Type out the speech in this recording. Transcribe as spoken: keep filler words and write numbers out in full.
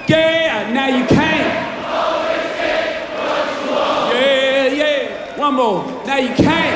Yeah, now you can't. Yeah, yeah. One more. Now you can't.